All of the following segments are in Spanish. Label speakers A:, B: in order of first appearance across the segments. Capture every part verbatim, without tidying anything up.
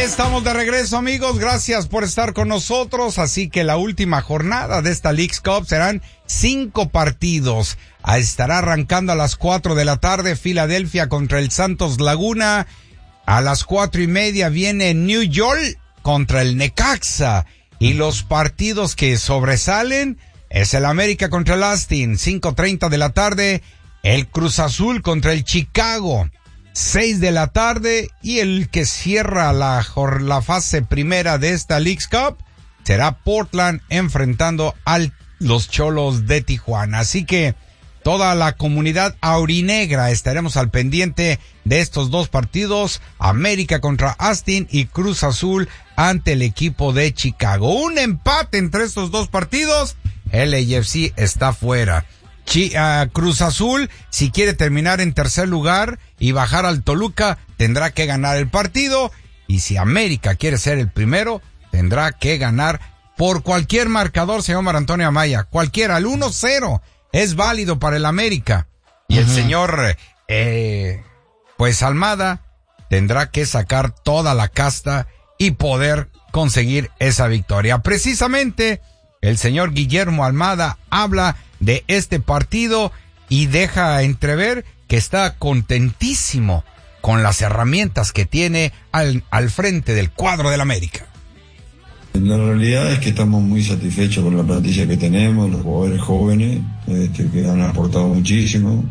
A: estamos de regreso, amigos. Gracias por estar con nosotros. Así que la última jornada de esta Leagues Cup serán cinco partidos. Estará arrancando a las cuatro de la tarde Filadelfia contra el Santos Laguna. A las cuatro y media viene New York contra el Necaxa. Y los partidos que sobresalen es el América contra el Austin, cinco treinta de la tarde. El Cruz Azul contra el Chicago, seis de la tarde, y el que cierra la, la fase primera de esta Leagues Cup será Portland enfrentando a los Cholos de Tijuana. Así que toda la comunidad aurinegra estaremos al pendiente de estos dos partidos, América contra Austin y Cruz Azul ante el equipo de Chicago. Un empate entre estos dos partidos, el A F C está fuera. Chi, uh, Cruz Azul, si quiere terminar en tercer lugar y bajar al Toluca, tendrá que ganar el partido. Y si América quiere ser el primero, tendrá que ganar por cualquier marcador, señor Mar Antonio Amaya. Cualquiera, el uno cero es válido para el América. Y uh-huh. el señor, eh, pues Almada, tendrá que sacar toda la casta y poder conseguir esa victoria. Precisamente, el señor Guillermo Almada habla de este partido y deja entrever que está contentísimo con las herramientas que tiene al, al frente del cuadro del América.
B: La realidad es que estamos muy satisfechos con la plantilla que tenemos, los jugadores jóvenes, este, que han aportado muchísimo,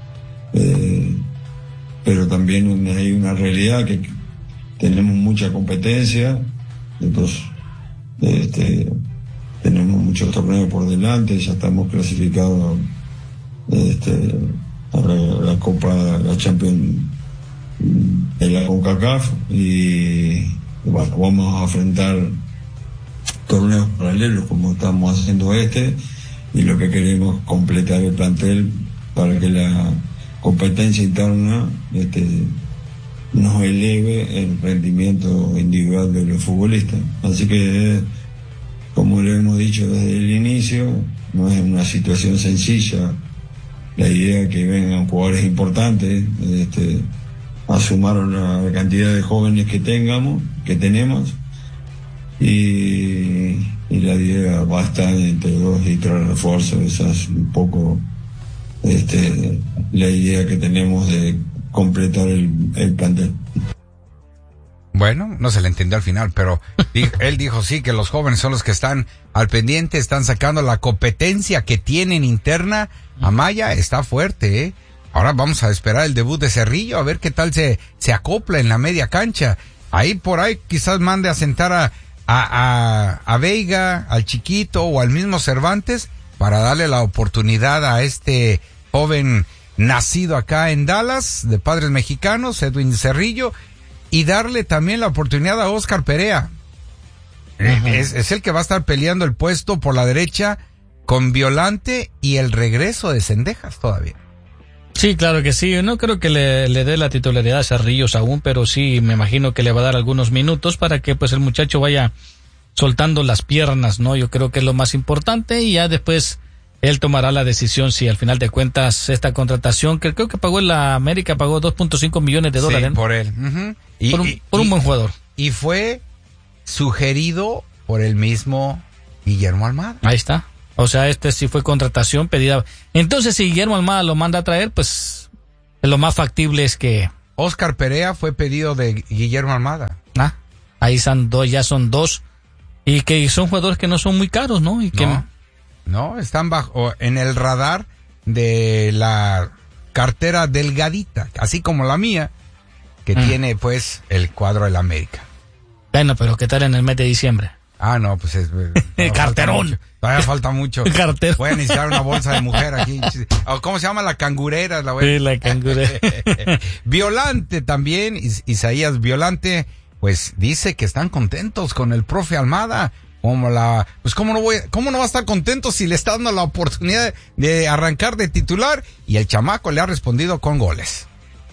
B: eh, pero también hay una realidad que tenemos mucha competencia, entonces este, tenemos muchos torneos por delante, ya estamos clasificados este, a la, la Copa, la Champions de la CONCACAF, y bueno, vamos a enfrentar torneos paralelos como estamos haciendo este, y lo que queremos es completar el plantel para que la competencia interna este, nos eleve el rendimiento individual de los futbolistas. Así que, como le hemos dicho desde el inicio, no es una situación sencilla. La idea es que vengan jugadores importantes, este, a sumar la cantidad de jóvenes que tengamos, que tenemos, y, y la idea va a estar entre dos y tres refuerzos. Esa es un poco este, la idea que tenemos de completar el, el plantel.
A: Bueno, no se le entendió al final, pero dijo, él dijo sí, que los jóvenes son los que están al pendiente, están sacando la competencia que tienen interna. Amaya está fuerte, ¿eh? Ahora vamos a esperar el debut de Cerrillo, a ver qué tal se, se acopla en la media cancha. Ahí por ahí quizás mande a sentar a, a, a, a Veiga, al Chiquito o al mismo Cervantes para darle la oportunidad a este joven nacido acá en Dallas, de padres mexicanos, Edwin Cerrillo, y darle también la oportunidad a Óscar Perea. Uh-huh. Es, es el que va a estar peleando el puesto por la derecha con Violante y el regreso de Cendejas todavía.
C: Sí, claro que sí. No creo que le, le dé la titularidad a Cerrillos aún, pero sí me imagino que le va a dar algunos minutos para que pues el muchacho vaya soltando las piernas, ¿no? Yo creo que es lo más importante, y ya después él tomará la decisión si al final de cuentas esta contratación, que creo que pagó la América, pagó dos punto cinco millones de dólares.
A: Sí, por él. Uh-huh. Y,
C: por un,
A: y,
C: por un
A: y,
C: buen jugador.
A: Y fue sugerido por el mismo Guillermo Almada.
C: Ahí está. O sea, este sí fue contratación pedida. Entonces, si Guillermo Almada lo manda a traer, pues lo más factible es que...
A: Óscar Perea fue pedido de Guillermo Almada.
C: Ah, ahí son dos, ya son dos. Y que son jugadores que no son muy caros, ¿no? Y que...
A: No. No, están bajo en el radar de la cartera delgadita, así como la mía, que mm. tiene pues el cuadro del América.
C: Bueno, pero ¿qué tal en el mes de diciembre?
A: Ah, no, pues es...
C: Carterón.
A: Todavía falta mucho.
C: Carterón.
A: Voy a necesitar una bolsa de mujer aquí. ¿Cómo se llama? La cangurera. La voy a...
C: Sí, la cangurera.
A: Violante también, Is- Isaías Violante, pues dice que están contentos con el profe Almada. Como la, pues cómo no voy, cómo no va a estar contento si le está dando la oportunidad de arrancar de titular, y el chamaco le ha respondido con goles.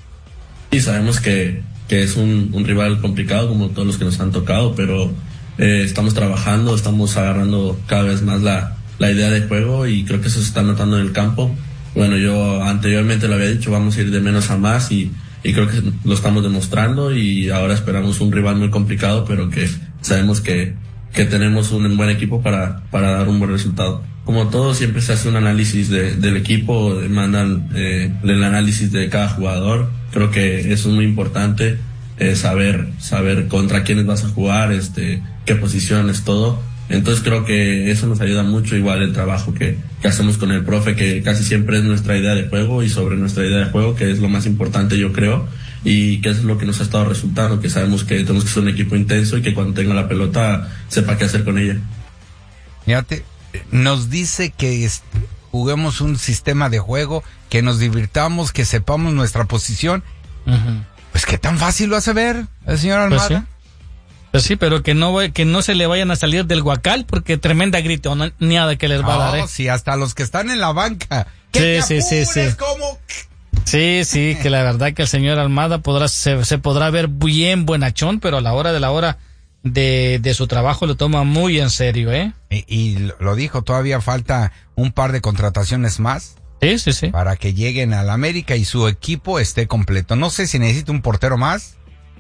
D: Y sabemos que, que es un, un rival complicado como todos los que nos han tocado, pero eh, estamos trabajando, estamos agarrando cada vez más la, la idea de juego, y creo que eso se está notando en el campo. Bueno, yo anteriormente lo había dicho, vamos a ir de menos a más, y, y creo que lo estamos demostrando y ahora esperamos un rival muy complicado, pero que sabemos que, que tenemos un buen equipo para, para dar un buen resultado. Como todo, siempre se hace un análisis de, del equipo, mandan eh, el análisis de cada jugador. Creo que eso es muy importante, eh, saber saber contra quiénes vas a jugar, este, qué posiciones, todo. Entonces creo que eso nos ayuda mucho, igual el trabajo que, que hacemos con el profe, que casi siempre es nuestra idea de juego y sobre nuestra idea de juego, que es lo más importante, yo creo, y que eso es lo que nos ha estado resultando, que sabemos que tenemos que ser un equipo intenso y que cuando tenga la pelota sepa qué hacer con ella.
A: Fíjate, nos dice que es, juguemos un sistema de juego, que nos divirtamos, que sepamos nuestra posición. Uh-huh. Pues qué tan fácil lo hace ver el señor Almada.
C: Pues sí. Pues sí, pero que no que no se le vayan a salir del guacal, porque tremenda grito, no, nada que les va a dar. ¿eh?
A: Sí, hasta los que están en la banca.
C: Sí, sí, sí, sí.
A: ¿Cómo?
C: Sí, sí, que la verdad que el señor Almada podrá se, se podrá ver bien buenachón, pero a la hora de la hora de, de su trabajo lo toma muy en serio, ¿eh?
A: Y, y lo dijo, todavía falta un par de contrataciones más.
C: Sí, sí, sí.
A: Para que lleguen al América y su equipo esté completo. No sé si necesita un portero más.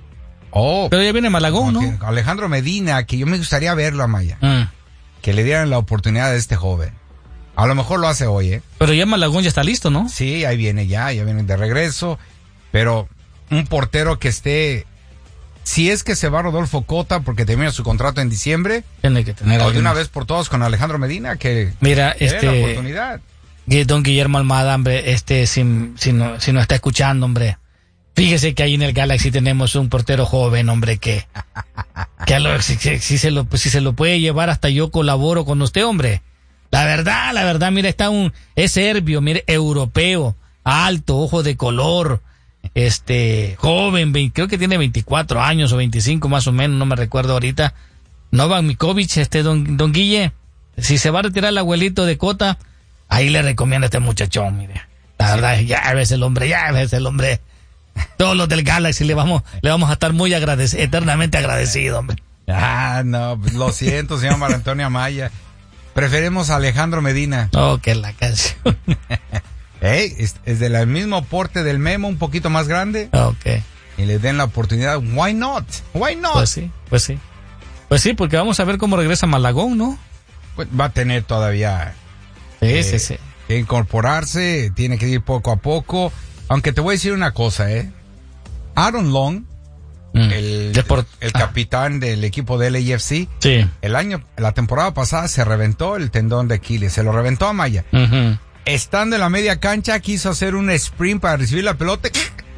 A: Oh,
C: pero ya viene Malagón, ¿no?
A: Alejandro Medina, que yo me gustaría verlo, Amaya. Mm. Que le dieran la oportunidad a este joven. A lo mejor lo hace hoy, ¿eh?
C: Pero ya Malagón ya está listo, ¿no?
A: Sí, ahí viene ya, ya viene de regreso. Pero un portero que esté... Si es que se va Rodolfo Cota porque termina su contrato en diciembre,
C: tiene que tener
A: o de una vez por todas con Alejandro Medina, que
C: mira,
A: que
C: este,
A: dé la oportunidad.
C: Don Guillermo Almada, hombre, este, si, si, no, si no está escuchando, hombre, fíjese que ahí en el Galaxy tenemos un portero joven, hombre, que, que a lo, si, si, si, se lo, si se lo puede llevar, hasta yo colaboro con usted, hombre. La verdad, la verdad, mira, está un, es serbio, mire, europeo, alto, ojo de color, este, joven, creo que tiene veinticuatro años o veinticinco más o menos, no me recuerdo ahorita. Novak Mikovic, este, don, don Guille, si se va a retirar el abuelito de Cota, ahí le recomiendo a este muchachón, mire. La verdad, ya ves el hombre, ya ves el hombre. Todos los del Galaxy le vamos, le vamos a estar muy agradecidos, eternamente agradecidos, hombre.
A: Ah, no, lo siento, señor Mar Antonio Amaya. Preferimos a Alejandro Medina.
C: Oh, que la canción.
A: Hey, es, es del mismo porte del Memo, un poquito más grande.
C: Ok.
A: Y le den la oportunidad. Why not? Why not?
C: Pues sí, pues sí. Pues sí, porque vamos a ver cómo regresa Malagón, ¿no?
A: Pues va a tener todavía
C: sí,
A: eh,
C: sí, sí.
A: que incorporarse, tiene que ir poco a poco. Aunque te voy a decir una cosa, ¿eh? Aaron Long, mm. el, Deport- el, el ah. capitán del equipo del L A F C,
C: sí.
A: el año, la temporada pasada se reventó el tendón de Aquiles, se lo reventó a Maya.
C: Uh-huh.
A: Estando en la media cancha, quiso hacer un sprint para recibir la pelota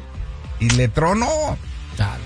A: y le tronó.
C: Dale.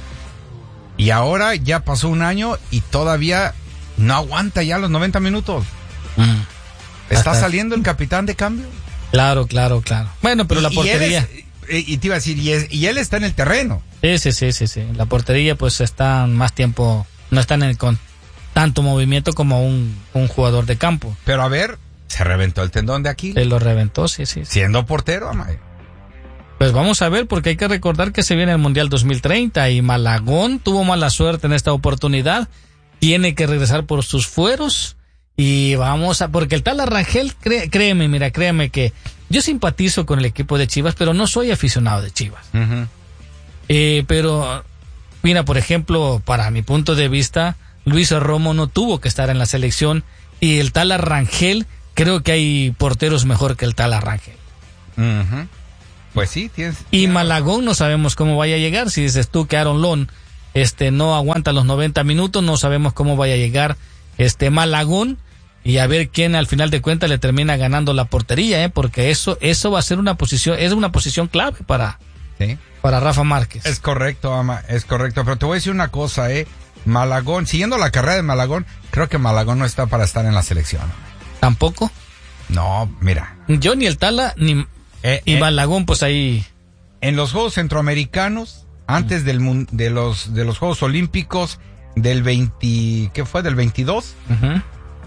A: Y ahora ya pasó un año y todavía no aguanta ya los noventa minutos.
C: Uh-huh.
A: ¿Está
C: Hasta
A: saliendo el capitán de cambio?
C: Claro, claro, claro. Bueno, pero
A: y,
C: la portería...
A: Y, es, y te iba a decir, y, es, y él está en el terreno.
C: Sí, sí, sí, sí, sí. La portería pues está más tiempo, no está en el, con tanto movimiento como un, un jugador de campo.
A: Pero a ver, se reventó el tendón de Aquiles.
C: Se lo reventó, sí, sí. sí.
A: Siendo portero, Amaya.
C: Pues vamos a ver, porque hay que recordar que se viene el Mundial dos mil treinta y Malagón tuvo mala suerte en esta oportunidad. Tiene que regresar por sus fueros. Y vamos a, porque el tal Arrangel, cré, créeme, mira, créeme que yo simpatizo con el equipo de Chivas, pero no soy aficionado de Chivas. Uh-huh. Eh, pero, mira, por ejemplo, para mi punto de vista, Luis Romo no tuvo que estar en la selección y el tal Arrangel, creo que hay porteros mejor que el tal Arrangel.
A: Uh-huh. Pues sí, tienes.
C: Y Malagón no sabemos cómo vaya a llegar. Si dices tú que Aaron Long este, no aguanta los noventa minutos, no sabemos cómo vaya a llegar este Malagón. Y a ver quién al final de cuentas le termina ganando la portería, ¿eh? Porque eso eso va a ser una posición, es una posición clave para,
A: ¿sí?
C: para Rafa Márquez.
A: Es correcto, Ama, es correcto. Pero te voy a decir una cosa, ¿eh? Malagón, siguiendo la carrera de Malagón, creo que Malagón no está para estar en la selección.
C: ¿Tampoco?
A: No, mira.
C: Yo ni el Tala, ni
A: eh,
C: y
A: eh,
C: Malagón, pues ahí.
A: En los Juegos Centroamericanos, antes uh-huh. del de los de los Juegos Olímpicos del veinte, ¿qué fue? Del veintidós.
C: Uh-huh.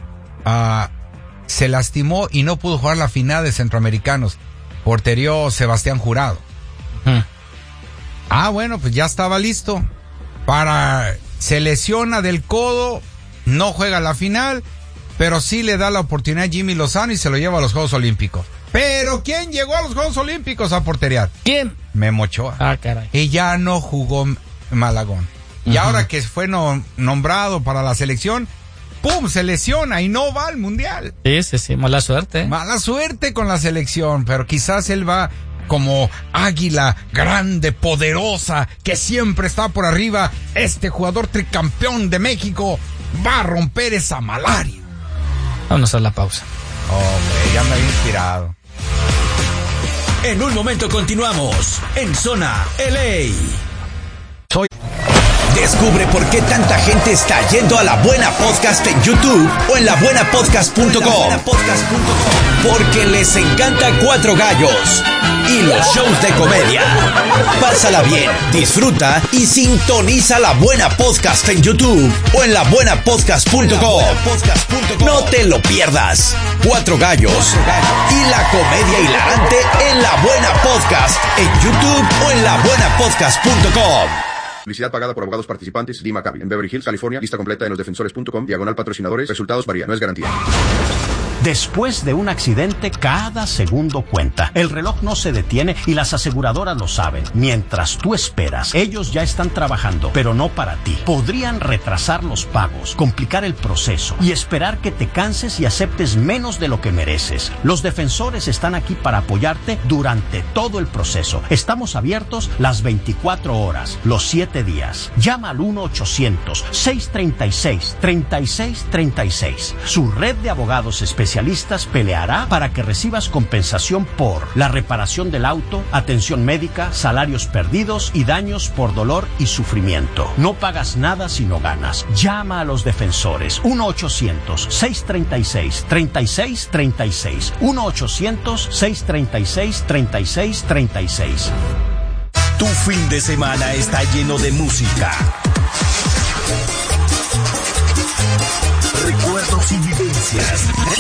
A: Uh, se lastimó y no pudo jugar la final de Centroamericanos. Porterió Sebastián Jurado.
C: Uh-huh.
A: Ah, bueno, pues ya estaba listo. Para se lesiona del codo, no juega la final, pero sí le da la oportunidad a Jimmy Lozano y se lo lleva a los Juegos Olímpicos. Pero ¿quién llegó a los Juegos Olímpicos a porterear?
C: ¿Quién?
A: Memo Ochoa.
C: Ah, caray.
A: Y ya no jugó Malagón. Y uh-huh. ahora que fue no, nombrado para la selección, ¡pum! Se lesiona y no va al Mundial.
C: Sí, sí, sí, mala suerte. ¿eh?
A: Mala suerte con la selección, pero quizás él va como águila grande, poderosa, que siempre está por arriba. Este jugador tricampeón de México va a romper esa malaria.
C: Vamos a la pausa.
A: Hombre, ya me había inspirado.
E: En un momento continuamos en Zona L A.
A: Soy...
E: Descubre por qué tanta gente está yendo a La Buena Podcast en YouTube o en la buena podcast punto com. Porque les encanta Cuatro Gallos y los shows de comedia. Pásala bien, disfruta y sintoniza La Buena Podcast en YouTube o en la buena podcast punto com. No te lo pierdas. Cuatro Gallos y la comedia hilarante en La Buena Podcast en YouTube o en la buena podcast punto com.
F: Publicidad pagada por abogados participantes. D. Maccabi. En Beverly Hills, California. Lista completa en los defensores punto com. Diagonal patrocinadores. Resultados varían. No es garantía.
G: Después de un accidente, cada segundo cuenta. El reloj no se detiene y las aseguradoras lo saben. Mientras tú esperas, ellos ya están trabajando, pero no para ti. Podrían retrasar los pagos, complicar el proceso y esperar que te canses y aceptes menos de lo que mereces. Los defensores están aquí para apoyarte durante todo el proceso. Estamos abiertos las veinticuatro horas, los siete días. Llama al uno ochocientos, seiscientos treinta y seis, treinta y seis treinta y seis. Su red de abogados especialistas peleará para que recibas compensación por la reparación del auto, atención médica, salarios perdidos y daños por dolor y sufrimiento. No pagas nada si no ganas. Llama a los defensores. uno ochocientos, seiscientos treinta y seis, treinta y seis treinta y seis. uno ochocientos, seiscientos treinta y seis, treinta y seis treinta y seis.
E: Tu fin de semana está lleno de música, recuerdos y vivencias.